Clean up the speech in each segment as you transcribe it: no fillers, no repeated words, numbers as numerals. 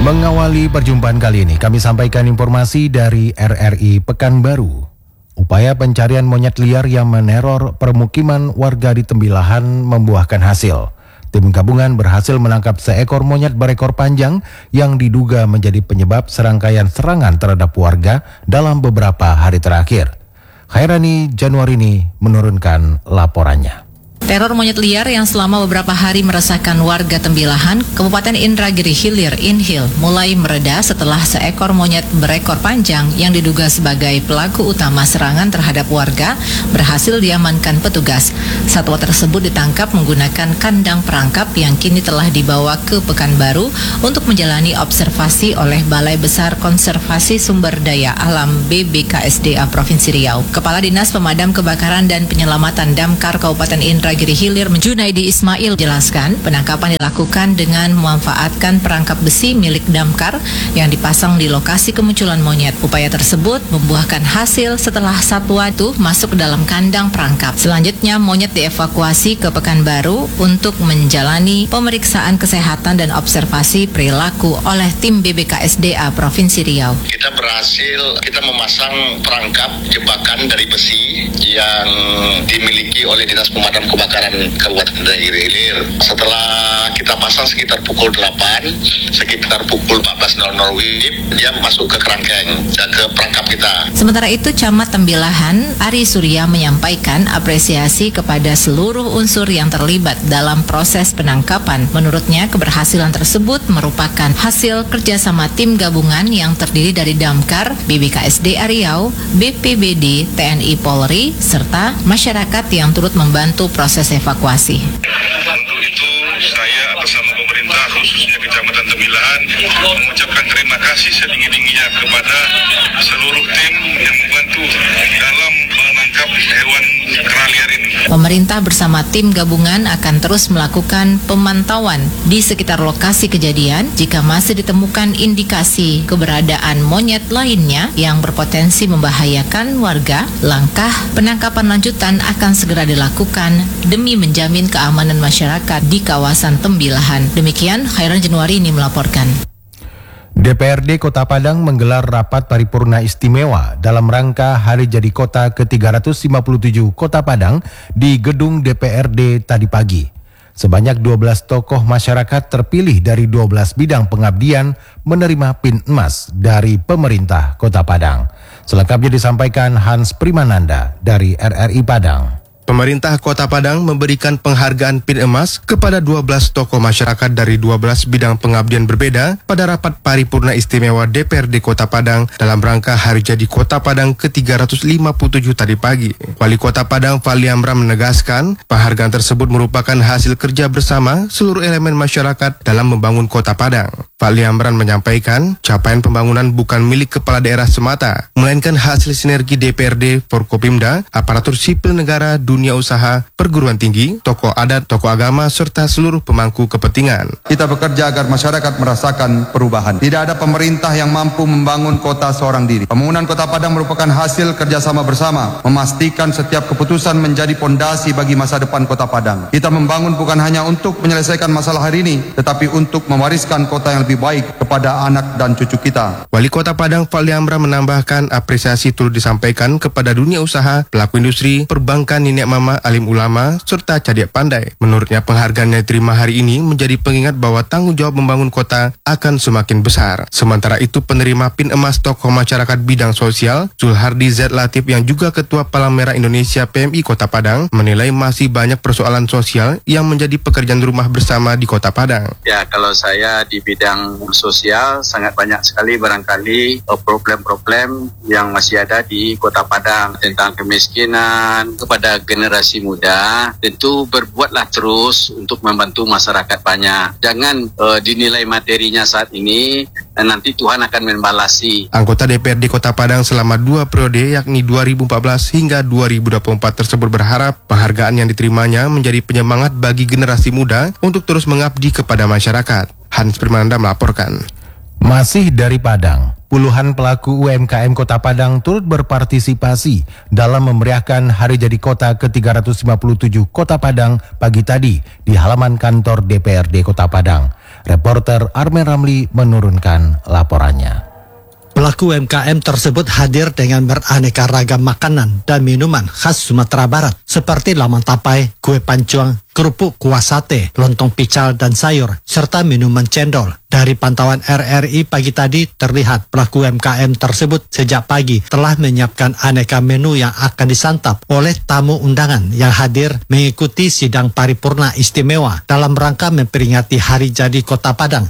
Mengawali perjumpaan kali ini, kami sampaikan informasi dari RRI Pekanbaru. Upaya pencarian monyet liar yang meneror permukiman warga di Tembilahan membuahkan hasil. Tim gabungan berhasil menangkap seekor monyet berekor panjang yang diduga menjadi penyebab serangkaian serangan terhadap warga dalam beberapa hari terakhir. Khairani Januarini menurunkan laporannya. Teror monyet liar yang selama beberapa hari meresahkan warga Tembilahan, Kabupaten Indragiri Hilir, Inhil, mulai mereda setelah seekor monyet berekor panjang yang diduga sebagai pelaku utama serangan terhadap warga berhasil diamankan petugas. Satwa tersebut ditangkap menggunakan kandang perangkap yang kini telah dibawa ke Pekanbaru untuk menjalani observasi oleh Balai Besar Konservasi Sumber Daya Alam BBKSDA Provinsi Riau. Kepala Dinas Pemadam Kebakaran dan Penyelamatan Damkar Kabupaten Indragiri Hilir Junaidi Ismail jelaskan penangkapan dilakukan dengan memanfaatkan perangkap besi milik damkar yang dipasang di lokasi kemunculan monyet. Upaya tersebut membuahkan hasil setelah satwa itu masuk ke dalam kandang perangkap. Selanjutnya monyet dievakuasi ke Pekanbaru untuk menjalani pemeriksaan kesehatan dan observasi perilaku oleh tim BBKSDA Provinsi Riau. Kita memasang perangkap jebakan dari besi yang dimiliki oleh Dinas Pemadam Kebakaran Kabupaten Indragiri Hilir. Setelah kita pasang sekitar pukul 8, sekitar pukul 14.00 WIB, dia masuk ke kerangkeng dan ke perangkap kita. Sementara itu, Camat Tembilahan, Ari Surya menyampaikan apresiasi kepada seluruh unsur yang terlibat dalam proses penangkapan. Menurutnya, keberhasilan tersebut merupakan hasil kerjasama tim gabungan yang terdiri dari Damkar, BBKSDA Riau, BPBD, TNI Polri, serta masyarakat yang turut membantu proses evakuasi. Untuk itu saya atas nama pemerintah khususnya Kecamatan Tembilahan mengucapkan terima kasih setinggi-tingginya kepada seluruh tim yang membantu dalam menangkap hewan kera liar ini. Pemerintah bersama tim gabungan akan terus melakukan pemantauan di sekitar lokasi kejadian jika masih ditemukan indikasi keberadaan monyet lainnya yang berpotensi membahayakan warga. Langkah penangkapan lanjutan akan segera dilakukan demi menjamin keamanan masyarakat di kawasan Tembilahan. Demikian Khairan Januarini melaporkan. DPRD Kota Padang menggelar rapat paripurna istimewa dalam rangka Hari Jadi Kota ke-357 Kota Padang di gedung DPRD tadi pagi. Sebanyak 12 tokoh masyarakat terpilih dari 12 bidang pengabdian menerima PIN emas dari pemerintah Kota Padang. Selengkapnya disampaikan Hans Primananda dari RRI Padang. Pemerintah Kota Padang memberikan penghargaan PIN emas kepada 12 tokoh masyarakat dari 12 bidang pengabdian berbeda pada rapat paripurna istimewa DPRD Kota Padang dalam rangka Hari Jadi Kota Padang ke-357 tadi pagi. Wali Kota Padang Fali Amran menegaskan penghargaan tersebut merupakan hasil kerja bersama seluruh elemen masyarakat dalam membangun Kota Padang. Fali Amran menyampaikan capaian pembangunan bukan milik kepala daerah semata, melainkan hasil sinergi DPRD, Forkopimda, aparatur sipil negara, dunia usaha, perguruan tinggi, tokoh adat, tokoh agama, serta seluruh pemangku kepentingan. Kita bekerja agar masyarakat merasakan perubahan. Tidak ada pemerintah yang mampu membangun kota seorang diri. Pembangunan Kota Padang merupakan hasil kerjasama bersama, memastikan setiap keputusan menjadi pondasi bagi masa depan Kota Padang. Kita membangun bukan hanya untuk menyelesaikan masalah hari ini, tetapi untuk mewariskan kota yang lebih baik kepada anak dan cucu kita. Wali Kota Padang Fali Amran menambahkan apresiasi turut disampaikan kepada dunia usaha, pelaku industri, perbankan, nenek mama, alim ulama, serta cadia pandai. Menurutnya penghargaan yang diterima hari ini menjadi pengingat bahwa tanggung jawab membangun kota akan semakin besar. Sementara itu penerima PIN emas tokoh masyarakat bidang sosial, Zulhardi Z. Latif yang juga Ketua Palang Merah Indonesia PMI Kota Padang, menilai masih banyak persoalan sosial yang menjadi pekerjaan rumah bersama di Kota Padang. Ya, kalau saya di bidang sosial sangat banyak sekali barangkali problem-problem yang masih ada di Kota Padang tentang kemiskinan. Kepada generasi muda tentu berbuatlah terus untuk membantu masyarakat banyak. Jangan dinilai materinya saat ini, nanti Tuhan akan membalasi. Anggota DPRD Kota Padang selama 2 periode yakni 2014 hingga 2024 tersebut berharap penghargaan yang diterimanya menjadi penyemangat bagi generasi muda untuk terus mengabdi kepada masyarakat. Hans Primananda melaporkan. Masih dari Padang, puluhan pelaku UMKM Kota Padang turut berpartisipasi dalam memeriahkan Hari Jadi Kota ke-357 Kota Padang pagi tadi di halaman kantor DPRD Kota Padang. Reporter Armen Ramli menurunkan laporannya. Pelaku UMKM tersebut hadir dengan beraneka ragam makanan dan minuman khas Sumatera Barat seperti lamang tapai, kue pancuang, kerupuk kuah sate, lontong pical dan sayur, serta minuman cendol. Dari pantauan RRI pagi tadi terlihat pelaku UMKM tersebut sejak pagi telah menyiapkan aneka menu yang akan disantap oleh tamu undangan yang hadir mengikuti sidang paripurna istimewa dalam rangka memperingati Hari Jadi Kota Padang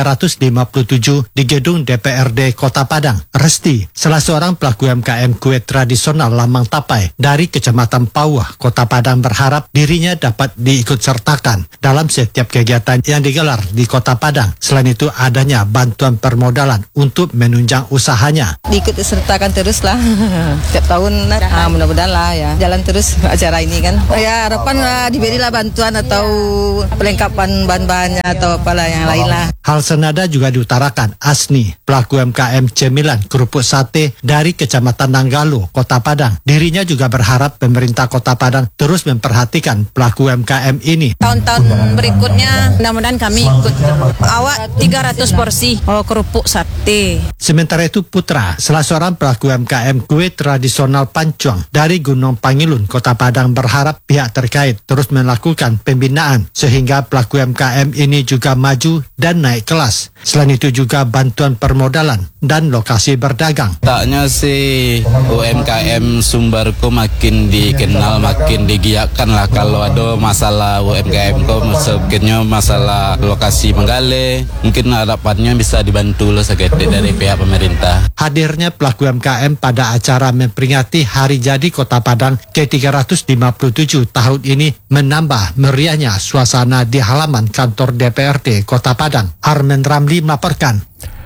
ke-357 di gedung DPRD Kota Padang. Resti, salah seorang pelaku UMKM kue tradisional lamang tapai dari Kecamatan Pauah, Kota Padang berharap dirinya dapat diikut sertakan dalam setiap kegiatan yang digelar di Kota Padang. Selain itu adanya bantuan permodalan untuk menunjang usahanya. Diikut sertakan terus lah, setiap tahun mudah-mudahan lah ya, jalan terus acara ini kan. Ya harapan diberilah bantuan atau perlengkapan bahan-bahannya atau apalah yang lain lah. Hal senada juga diutarakan Asni, pelaku UMKM cemilan kerupuk sate dari Kecamatan Nanggalo, Kota Padang. Dirinya juga berharap pemerintah Kota Padang terus memperhatikan pelaku UMKM ini. Tahun-tahun berikutnya mudah-mudahan kami ikut. Awak 300 porsi kerupuk sate. Sementara itu Putra, salah seorang pelaku UMKM kue tradisional pancuang dari Gunung Pangilun, Kota Padang berharap pihak terkait terus melakukan pembinaan sehingga pelaku UMKM ini juga maju dan naik kelas. Selain itu juga bantuan permodalan dan lokasi berdagang. Taknya sih UMKM Sumberko makin dikenal, makin digiatkan lah. Kalau ada masalah UMKM kok mungkinnya masalah lokasi menggale, mungkin harapannya bisa dibantu loh seketik dari pihak pemerintah. Hadirnya pelaku UMKM pada acara memperingati Hari Jadi Kota Padang ke-357 tahun ini menambah meriahnya suasana di halaman kantor DPRD Kota Padang. Armen Ramli melaporkan.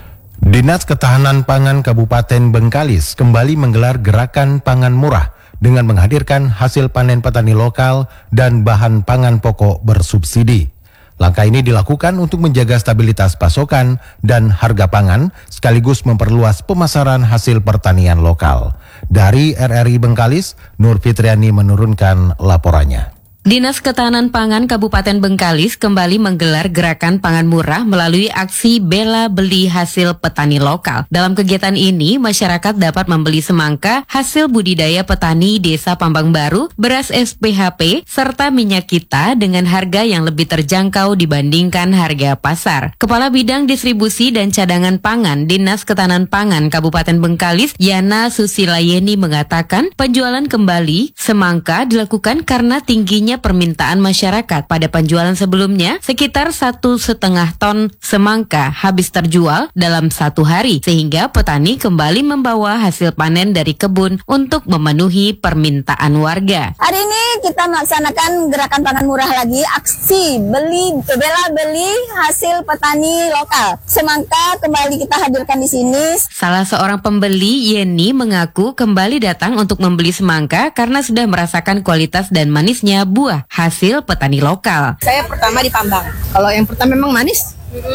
Dinas Ketahanan Pangan Kabupaten Bengkalis kembali menggelar gerakan pangan murah dengan menghadirkan hasil panen petani lokal dan bahan pangan pokok bersubsidi. Langkah ini dilakukan untuk menjaga stabilitas pasokan dan harga pangan sekaligus memperluas pemasaran hasil pertanian lokal. Dari RRI Bengkalis, Nur Fitriani menurunkan laporannya. Dinas Ketahanan Pangan Kabupaten Bengkalis kembali menggelar gerakan pangan murah melalui aksi bela beli hasil petani lokal. Dalam kegiatan ini, masyarakat dapat membeli semangka, hasil budidaya petani Desa Pambang Baru, beras SPHP, serta minyak kita dengan harga yang lebih terjangkau dibandingkan harga pasar. Kepala Bidang Distribusi dan Cadangan Pangan Dinas Ketahanan Pangan Kabupaten Bengkalis, Yana Susilayeni mengatakan, penjualan kembali semangka dilakukan karena tingginya permintaan masyarakat. Pada penjualan sebelumnya, sekitar 1,5 ton semangka habis terjual dalam satu hari, sehingga petani kembali membawa hasil panen dari kebun untuk memenuhi permintaan warga. Hari ini kita melaksanakan gerakan pangan murah lagi, aksi bela beli hasil petani lokal. Semangka kembali kita hadirkan di sini. Salah seorang pembeli, Yeni, mengaku kembali datang untuk membeli semangka karena sudah merasakan kualitas dan manisnya buah hasil petani lokal. Saya pertama di Pambang. Kalau yang pertama memang manis.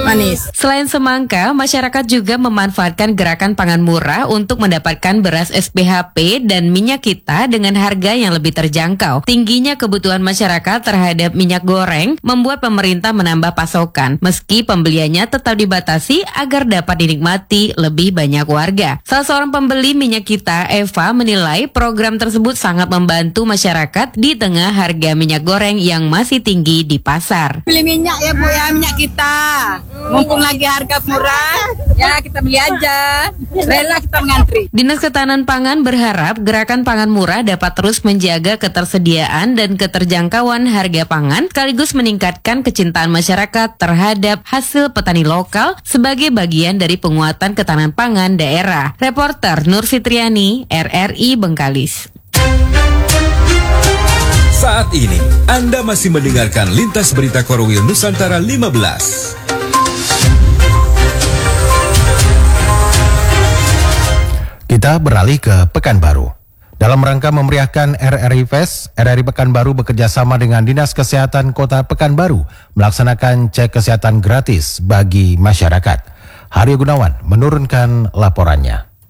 Selain semangka, masyarakat juga memanfaatkan gerakan pangan murah untuk mendapatkan beras SPHP dan minyak kita dengan harga yang lebih terjangkau. Tingginya kebutuhan masyarakat terhadap minyak goreng membuat pemerintah menambah pasokan, meski pembeliannya tetap dibatasi agar dapat dinikmati lebih banyak warga. Salah seorang pembeli minyak kita, Eva, menilai program tersebut sangat membantu masyarakat di tengah harga minyak goreng yang masih tinggi di pasar. Beli minyak ya Bu ya, minyak kita. Mumpung lagi harga murah, ya kita beli aja. Rela kita mengantri. Dinas Ketahanan Pangan berharap gerakan pangan murah dapat terus menjaga ketersediaan dan keterjangkauan harga pangan, sekaligus meningkatkan kecintaan masyarakat terhadap hasil petani lokal sebagai bagian dari penguatan ketahanan pangan daerah. Reporter Nur Fitriani, RRI Bengkalis. Saat ini, Anda masih mendengarkan Lintas Berita Korwil Nusantara 15. Kita beralih ke Pekanbaru. Dalam rangka memeriahkan RRI Fest, RRI Pekanbaru bekerjasama dengan Dinas Kesehatan Kota Pekanbaru melaksanakan cek kesehatan gratis bagi masyarakat. Haryo Gunawan menurunkan laporannya.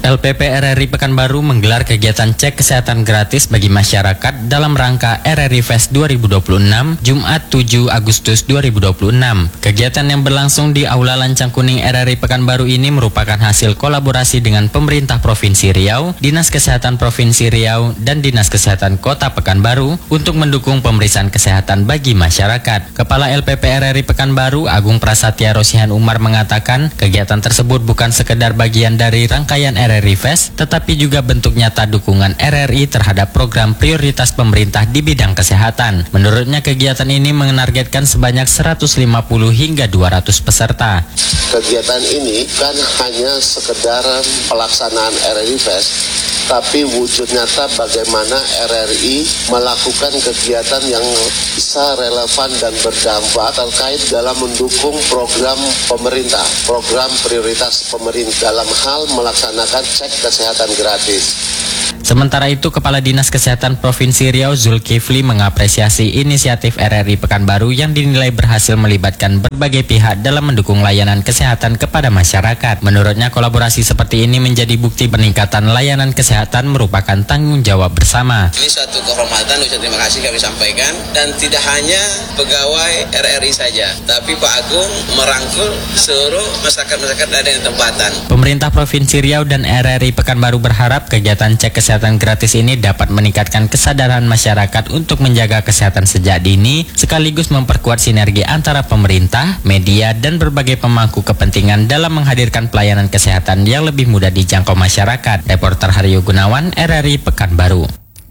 LPP RRI Pekanbaru menggelar kegiatan cek kesehatan gratis bagi masyarakat dalam rangka RRI Fest 2026 Jumat 7 Agustus 2026. Kegiatan yang berlangsung di Aula Lancang Kuning RRI Pekanbaru ini merupakan hasil kolaborasi dengan pemerintah Provinsi Riau, Dinas Kesehatan Provinsi Riau, dan Dinas Kesehatan Kota Pekanbaru untuk mendukung pemeriksaan kesehatan bagi masyarakat. Kepala LPP RRI Pekanbaru Agung Prasetya Rosihan Umar mengatakan kegiatan tersebut bukan sekedar bagian dari rangkaian RRI Fest, tetapi juga bentuk nyata dukungan RRI terhadap program prioritas pemerintah di bidang kesehatan. Menurutnya kegiatan ini menargetkan sebanyak 150 hingga 200 peserta. Kegiatan ini kan hanya sekedar pelaksanaan RRI Fest, tapi wujud nyata bagaimana RRI melakukan kegiatan yang bisa relevan dan berdampak terkait dalam mendukung program pemerintah, program prioritas pemerintah dalam hal melaksanakan cek kesehatan gratis. Sementara itu, Kepala Dinas Kesehatan Provinsi Riau Zulkifli mengapresiasi inisiatif RRI Pekanbaru yang dinilai berhasil melibatkan berbagai pihak dalam mendukung layanan kesehatan kepada masyarakat. Menurutnya, kolaborasi seperti ini menjadi bukti peningkatan layanan kesehatan merupakan tanggung jawab bersama. Ini suatu kehormatan, ucap terima kasih kami sampaikan, dan tidak hanya pegawai RRI saja, tapi Pak Agung merangkul seluruh masyarakat ada yang tempatan. Pemerintah Provinsi Riau dan RRI Pekanbaru berharap kegiatan cek kesehatan gratis ini dapat meningkatkan kesadaran masyarakat untuk menjaga kesehatan sejak dini, sekaligus memperkuat sinergi antara pemerintah, media, dan berbagai pemangku kepentingan dalam menghadirkan pelayanan kesehatan yang lebih mudah dijangkau masyarakat. Reporter Haryo Gunawan, RRI Pekanbaru.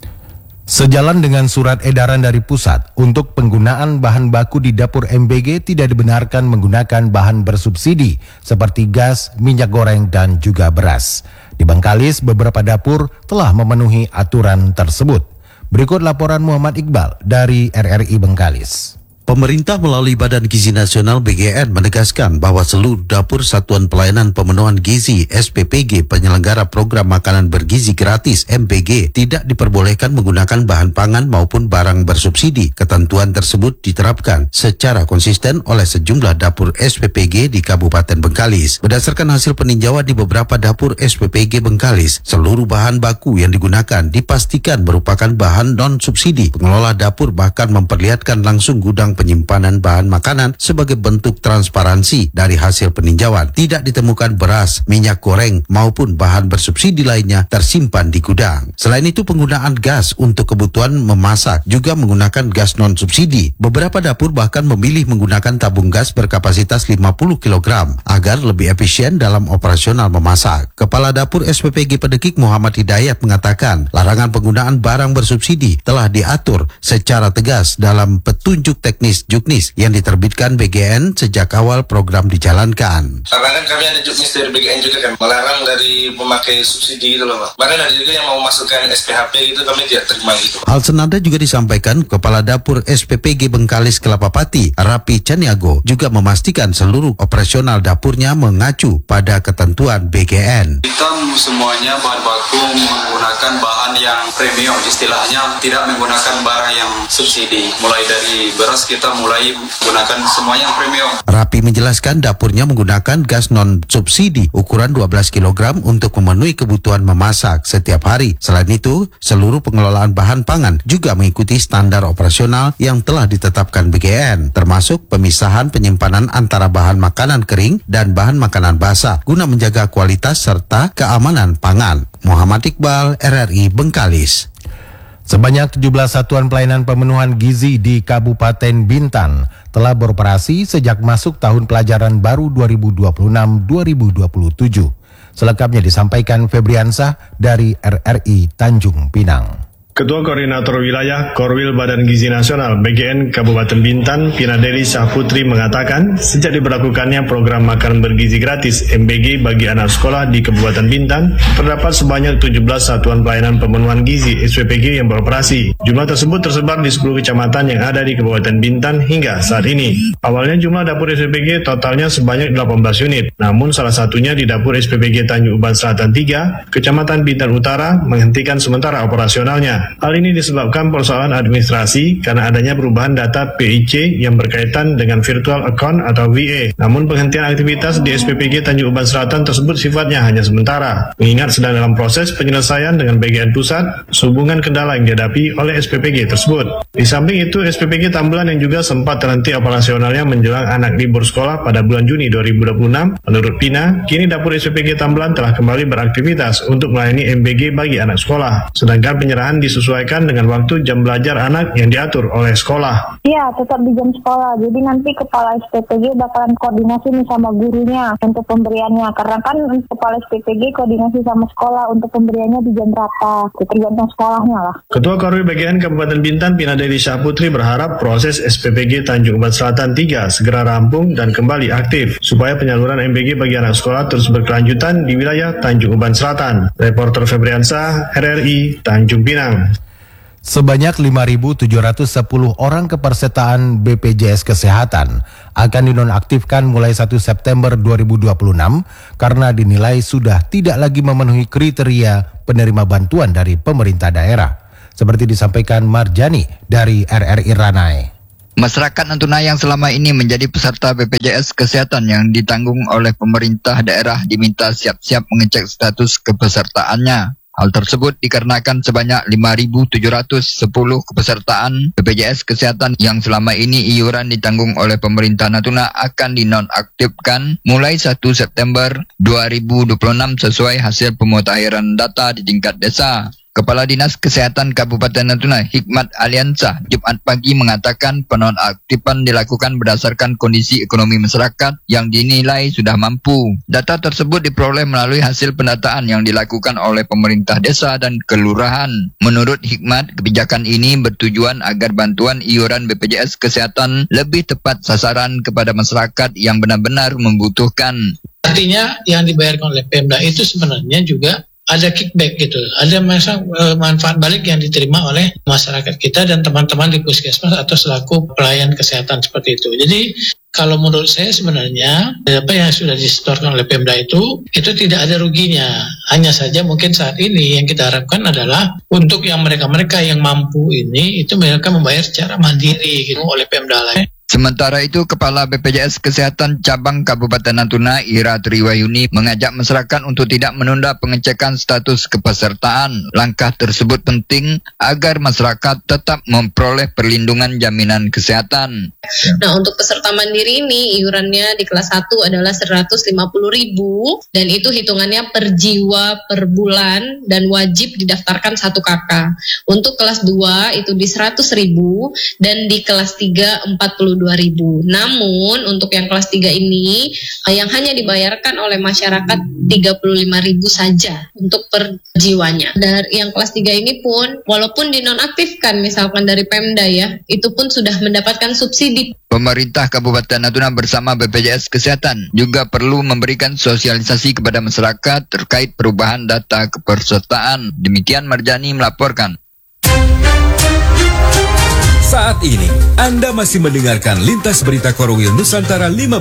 Sejalan dengan surat edaran dari pusat untuk penggunaan bahan baku di dapur MBG tidak dibenarkan menggunakan bahan bersubsidi seperti gas, minyak goreng, dan juga beras. Di Bengkalis, beberapa dapur telah memenuhi aturan tersebut. Berikut laporan Muhammad Iqbal dari RRI Bengkalis. Pemerintah melalui Badan Gizi Nasional BGN menegaskan bahwa seluruh dapur Satuan Pelayanan Pemenuhan Gizi SPPG penyelenggara program makanan bergizi gratis MPG tidak diperbolehkan menggunakan bahan pangan maupun barang bersubsidi. Ketentuan tersebut diterapkan secara konsisten oleh sejumlah dapur SPPG di Kabupaten Bengkalis. Berdasarkan hasil peninjauan di beberapa dapur SPPG Bengkalis, seluruh bahan baku yang digunakan dipastikan merupakan bahan non-subsidi. Pengelola dapur bahkan memperlihatkan langsung gudang penyimpanan bahan makanan sebagai bentuk transparansi. Dari hasil peninjauan, tidak ditemukan beras, minyak goreng, maupun bahan bersubsidi lainnya tersimpan di gudang. Selain itu, penggunaan gas untuk kebutuhan memasak juga menggunakan gas non-subsidi. Beberapa dapur bahkan memilih menggunakan tabung gas berkapasitas 50 kg agar lebih efisien dalam operasional memasak. Kepala Dapur SPPG Pedekik Muhammad Hidayat mengatakan, larangan penggunaan barang bersubsidi telah diatur secara tegas dalam petunjuk teknis Juknis yang diterbitkan BGN sejak awal program dijalankan. Karena kan kami ada Juknis dari BGN juga kan, melarang dari pemakai subsidi gitu loh Pak. Bahkan ada juga yang mau masukkan SPHP gitu, kami tidak terima gitu. Hal senada juga disampaikan Kepala Dapur SPPG Bengkalis Kelapapati, Rapi Caniago, juga memastikan seluruh operasional dapurnya mengacu pada ketentuan BGN. Kita semuanya bahan baku menggunakan bahan yang premium, istilahnya tidak menggunakan barang yang subsidi. Mulai dari beras kita mulai menggunakan semuanya yang premium. Rapi menjelaskan dapurnya menggunakan gas non-subsidi ukuran 12 kg untuk memenuhi kebutuhan memasak setiap hari. Selain itu, seluruh pengelolaan bahan pangan juga mengikuti standar operasional yang telah ditetapkan BGN, termasuk pemisahan penyimpanan antara bahan makanan kering dan bahan makanan basah guna menjaga kualitas serta keamanan pangan. Muhammad Iqbal, RRI Bengkalis. Sebanyak 17 satuan pelayanan pemenuhan gizi di Kabupaten Bintan telah beroperasi sejak masuk tahun pelajaran baru 2026-2027. Selengkapnya disampaikan Febriansah dari RRI Tanjung Pinang. Ketua Koordinator Wilayah Korwil Badan Gizi Nasional BGN Kabupaten Bintan, Pinadeli Syahputri mengatakan, sejak diberlakukannya program makan bergizi gratis MBG bagi anak sekolah di Kabupaten Bintan, terdapat sebanyak 17 satuan pelayanan pemenuhan gizi SPPG yang beroperasi. Jumlah tersebut tersebar di 10 kecamatan yang ada di Kabupaten Bintan hingga saat ini. Awalnya jumlah dapur SPPG totalnya sebanyak 18 unit, namun salah satunya di dapur SPPG Tanjung Uban Selatan 3, Kecamatan Bintan Utara, menghentikan sementara operasionalnya. lainnya. Hal ini disebabkan persoalan administrasi karena adanya perubahan data PIC yang berkaitan dengan virtual account atau VA. Namun penghentian aktivitas di SPPG Tanjung Uban Selatan tersebut sifatnya hanya sementara, mengingat sedang dalam proses penyelesaian dengan BGN Pusat sehubungan kendala yang dihadapi oleh SPPG tersebut. Di samping itu, SPPG Tambelan yang juga sempat terhenti operasionalnya menjelang anak libur sekolah pada bulan Juni 2026, menurut Pina, kini dapur SPPG Tambelan telah kembali beraktivitas untuk melayani MBG bagi anak sekolah. Sedangkan penyerahan disesuaikan dengan waktu jam belajar anak yang diatur oleh sekolah. Iya, tetap di jam sekolah. Jadi nanti kepala SPPG bakalan koordinasi nih sama gurunya untuk pemberiannya. Karena kan kepala SPPG koordinasi sama sekolah untuk pemberiannya di jam berapa. Tergantung sekolahnya lah. Ketua Korwil BGN Kabupaten Bintan, Pina Deli Syahputri berharap proses SPPG Tanjung Uban Selatan 3 segera rampung dan kembali aktif supaya penyaluran MBG bagi anak sekolah terus berkelanjutan di wilayah Tanjung Uban Selatan. Reporter Febriansah, RRI, Tanjung Pinang. Sebanyak 5.710 orang kepesertaan BPJS Kesehatan akan dinonaktifkan mulai 1 September 2026 karena dinilai sudah tidak lagi memenuhi kriteria penerima bantuan dari pemerintah daerah. Seperti disampaikan Marjani dari RRI Ranai. Masyarakat Natuna yang selama ini menjadi peserta BPJS Kesehatan yang ditanggung oleh pemerintah daerah diminta siap-siap mengecek status kepesertaannya. Hal tersebut dikarenakan sebanyak 5.710 kepesertaan BPJS Kesehatan yang selama ini iuran ditanggung oleh pemerintah Natuna akan dinonaktifkan mulai 1 September 2026 sesuai hasil pemutakhiran data di tingkat desa. Kepala Dinas Kesehatan Kabupaten Natuna Hikmat Aliansa Jumat pagi mengatakan penonaktifan dilakukan berdasarkan kondisi ekonomi masyarakat yang dinilai sudah mampu. Data tersebut diperoleh melalui hasil pendataan yang dilakukan oleh pemerintah desa dan kelurahan. Menurut Hikmat, kebijakan ini bertujuan agar bantuan iuran BPJS Kesehatan lebih tepat sasaran kepada masyarakat yang benar-benar membutuhkan. Artinya yang dibayarkan oleh Pemda itu sebenarnya juga ada kickback gitu, ada manfaat balik yang diterima oleh masyarakat kita dan teman-teman di puskesmas atau selaku pelayan kesehatan seperti itu. Jadi kalau menurut saya sebenarnya apa yang sudah disetorkan oleh Pemda itu tidak ada ruginya. Hanya saja mungkin saat ini yang kita harapkan adalah untuk yang mereka-mereka yang mampu ini itu mereka membayar secara mandiri gitu oleh Pemda lain. Sementara itu, Kepala BPJS Kesehatan Cabang Kabupaten Natuna, Ira Triwayuni, mengajak masyarakat untuk tidak menunda pengecekan status kepesertaan. Langkah tersebut penting agar masyarakat tetap memperoleh perlindungan jaminan kesehatan. Nah, untuk peserta mandiri ini, iurannya di kelas 1 adalah 150.000 dan itu hitungannya per jiwa per bulan dan wajib didaftarkan 1 KK. Untuk kelas 2 itu di 100.000 dan di kelas 3 42.000. Namun untuk yang kelas 3 ini yang hanya dibayarkan oleh masyarakat 35.000 saja untuk per jiwanya. Dari yang kelas 3 ini pun walaupun dinonaktifkan misalkan dari Pemda ya, itu pun sudah mendapatkan subsidi. Pemerintah Kabupaten Natuna bersama BPJS Kesehatan juga perlu memberikan sosialisasi kepada masyarakat terkait perubahan data kepesertaan. Demikian Marjani melaporkan. Saat ini, Anda masih mendengarkan Lintas Berita Korwil Nusantara 15.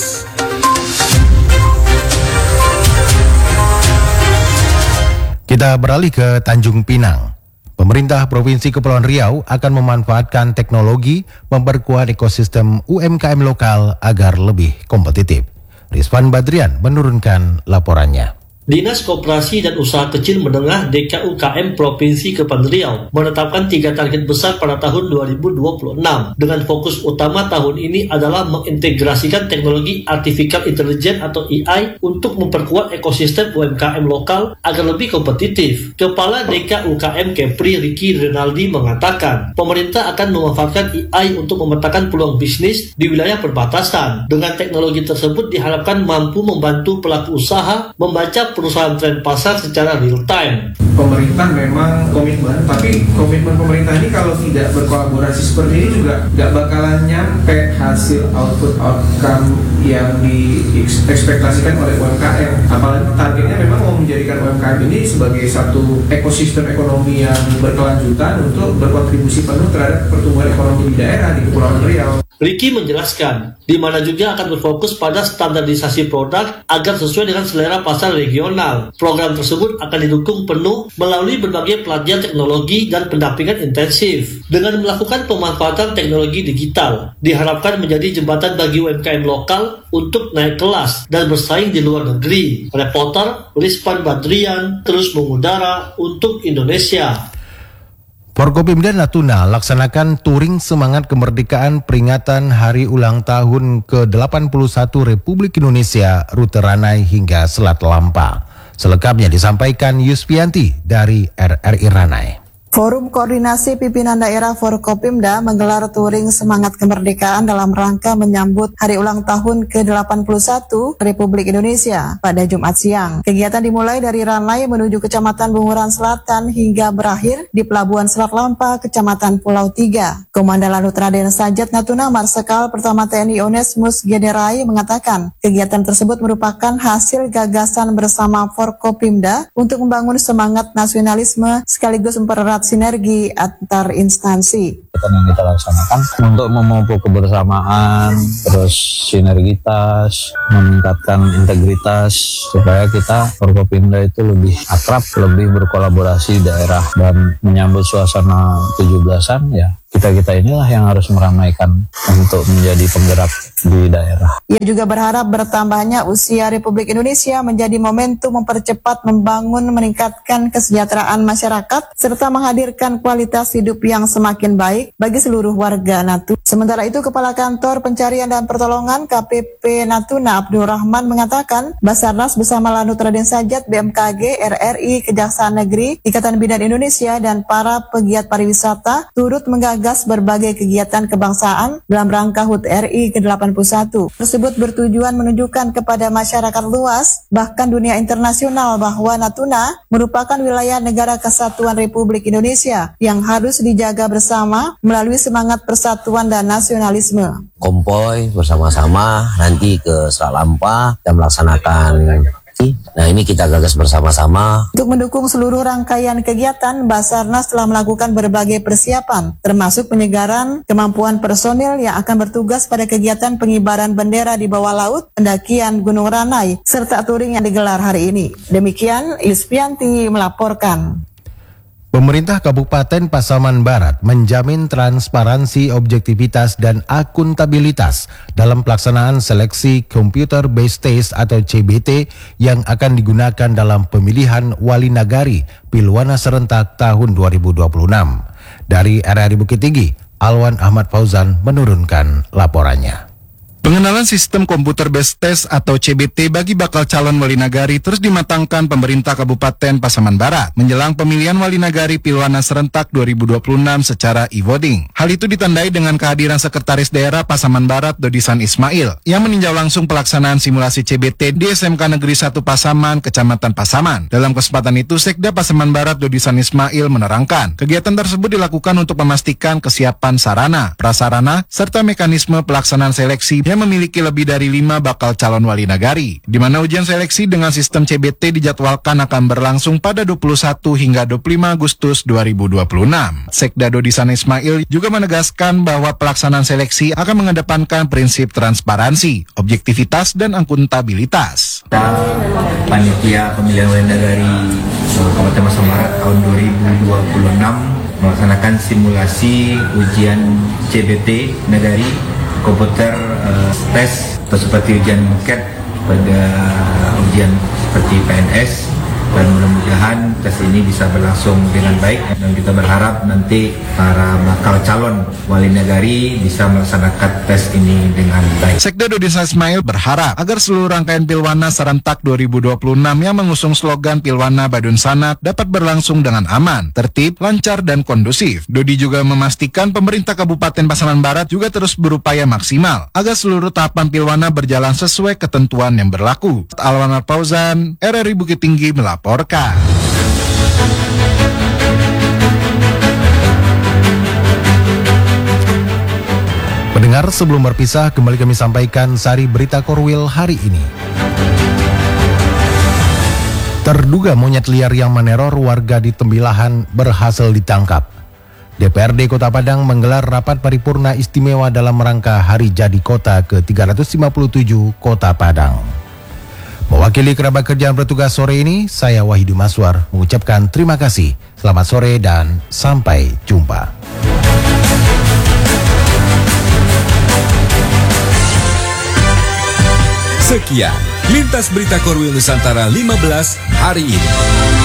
Kita beralih ke Tanjung Pinang. Pemerintah Provinsi Kepulauan Riau akan memanfaatkan teknologi memperkuat ekosistem UMKM lokal agar lebih kompetitif. Rizwan Badrian menurunkan laporannya. Dinas Koperasi dan Usaha Kecil Menengah DKUKM Provinsi Kepulauan Riau menetapkan 3 target besar pada tahun 2026. Dengan fokus utama tahun ini adalah mengintegrasikan teknologi Artificial Intelligence atau AI untuk memperkuat ekosistem UMKM lokal agar lebih kompetitif. Kepala DKUKM Kepri Ricky Renaldi mengatakan, pemerintah akan memanfaatkan AI untuk memetakan peluang bisnis di wilayah perbatasan. Dengan teknologi tersebut diharapkan mampu membantu pelaku usaha membaca perusahaan tren pasar secara real time. Pemerintah memang komitmen, tapi komitmen pemerintah ini kalau tidak berkolaborasi seperti ini juga nggak bakalan nyampe hasil outcome yang diekspektasikan oleh UMKM. Apalagi targetnya memang mau menjadikan UMKM ini sebagai satu ekosistem ekonomi yang berkelanjutan untuk berkontribusi penuh terhadap pertumbuhan ekonomi di daerah di Kepulauan Riau. Ricky menjelaskan, di mana juga akan berfokus pada standarisasi produk agar sesuai dengan selera pasar regional. Program tersebut akan didukung penuh melalui berbagai pelatihan teknologi dan pendampingan intensif. Dengan melakukan pemanfaatan teknologi digital, diharapkan menjadi jembatan bagi UMKM lokal untuk naik kelas dan bersaing di luar negeri. Reporter Rizpan Badrian terus mengudara untuk Indonesia. Forkopimda Natuna laksanakan touring semangat kemerdekaan peringatan Hari Ulang Tahun ke-81 Republik Indonesia rute Ranai hingga Selat Lampa. Selengkapnya disampaikan Yuspianti dari RRI Ranai. Forum Koordinasi Pimpinan Daerah Forkopimda menggelar touring semangat kemerdekaan dalam rangka menyambut Hari Ulang Tahun ke-81 Republik Indonesia pada Jumat siang. Kegiatan dimulai dari Ranai menuju Kecamatan Bunguran Selatan hingga berakhir di Pelabuhan Selat Lampa, Kecamatan Pulau Tiga. Komandan Lanut Raden Sajat Natuna Marsikal Pertama TNI Onesmus Gederai mengatakan kegiatan tersebut merupakan hasil gagasan bersama Forkopimda untuk membangun semangat nasionalisme sekaligus mempererat sinergi antar instansi. Yang kita laksanakan untuk memupuk kebersamaan, terus sinergitas, meningkatkan integritas supaya kita Forkopimda itu lebih akrab, lebih berkolaborasi daerah dan menyambut suasana 17-an ya. Kita inilah yang harus meramaikan untuk menjadi penggerak di daerah. Ia juga berharap bertambahnya usia Republik Indonesia menjadi momentum mempercepat membangun, meningkatkan kesejahteraan masyarakat, serta menghadirkan kualitas hidup yang semakin baik bagi seluruh warga Natuna. Sementara itu, Kepala Kantor Pencarian dan Pertolongan KPP Natuna Abdul Rahman mengatakan, Basarnas bersama Lanut Raden Sajat, BMKG, RRI, Kejaksaan Negeri, Ikatan Bidan Indonesia, dan para pegiat pariwisata turut menggagas berbagai kegiatan kebangsaan dalam rangka HUT RI ke-81. Tersebut bertujuan menunjukkan kepada masyarakat luas, bahkan dunia internasional bahwa Natuna merupakan wilayah negara kesatuan Republik Indonesia yang harus dijaga bersama melalui semangat persatuan dan nasionalisme. Konvoy bersama-sama nanti ke Selat Lampa dan melaksanakan. Nah, ini kita gagas bersama-sama. Untuk mendukung seluruh rangkaian kegiatan, Basarnas telah melakukan berbagai persiapan, termasuk penyegaran kemampuan personil yang akan bertugas pada kegiatan pengibaran bendera di bawah laut, pendakian Gunung Ranai, serta touring yang digelar hari ini. Demikian, Yuspianti melaporkan. Pemerintah Kabupaten Pasaman Barat menjamin transparansi, objektivitas, dan akuntabilitas dalam pelaksanaan seleksi Computer Based Test atau CBT yang akan digunakan dalam pemilihan Wali Nagari Pilwana Serentak tahun 2026. Dari RRI Bukit Tinggi, Alwan Ahmad Fauzan menurunkan laporannya. Pengenalan sistem komputer based test atau CBT bagi bakal calon wali nagari terus dimatangkan pemerintah Kabupaten Pasaman Barat menjelang pemilihan wali nagari Pilwana Serentak 2026 secara e-voting. Hal itu ditandai dengan kehadiran Sekretaris Daerah Pasaman Barat Dodisan Ismail yang meninjau langsung pelaksanaan simulasi CBT di SMK Negeri 1 Pasaman, Kecamatan Pasaman. Dalam kesempatan itu, Sekda Pasaman Barat Dodisan Ismail menerangkan, kegiatan tersebut dilakukan untuk memastikan kesiapan sarana, prasarana, serta mekanisme pelaksanaan seleksi yang memiliki lebih dari 5 bakal calon wali nagari, di mana ujian seleksi dengan sistem CBT dijadwalkan akan berlangsung pada 21 hingga 25 Agustus 2026. Sekda Dodisan Ismail juga menegaskan bahwa pelaksanaan seleksi akan mengedepankan prinsip transparansi, objektivitas, dan akuntabilitas. Panitia pemilihan wali nagari Kabupaten Pasaman Barat tahun 2026 melaksanakan simulasi ujian CBT nagari komputer tes atau seperti ujian MCAT pada ujian seperti PNS, dan mudah-mudahan tes ini bisa berlangsung dengan baik dan kita berharap nanti para bakal calon wali nagari bisa melaksanakan tes ini dengan baik. Sekda Dodisan Ismail berharap agar seluruh rangkaian Pilwana Serentak 2026 yang mengusung slogan Pilwana Badun Sanak dapat berlangsung dengan aman, tertib, lancar, dan kondusif. Dodi juga memastikan pemerintah Kabupaten Pasaman Barat juga terus berupaya maksimal agar seluruh tahapan Pilwana berjalan sesuai ketentuan yang berlaku. Alwan Fauzan, RRI Bukit Tinggi melaporkan. Pendengar, sebelum berpisah, kembali kami sampaikan sari berita Korwil hari ini. Terduga monyet liar yang meneror warga di Tembilahan berhasil ditangkap. DPRD Kota Padang menggelar rapat paripurna istimewa dalam rangka Hari Jadi Kota ke-357 Kota Padang. Mewakili kerabat kerja yang bertugas sore ini, saya Wahidu Maswar mengucapkan terima kasih. Selamat sore dan sampai jumpa. Sekian Lintas Berita Korwil Nusantara 15 hari ini.